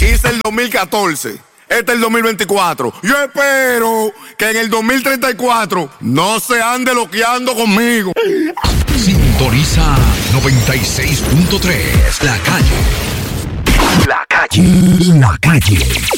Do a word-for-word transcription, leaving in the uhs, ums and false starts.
Hice el dos mil catorce. Este es el dos mil veinticuatro. Yo espero que en el dos mil treinta y cuatro no se ande loqueando conmigo. Sintoniza noventa y seis punto tres. La calle. La calle. La calle.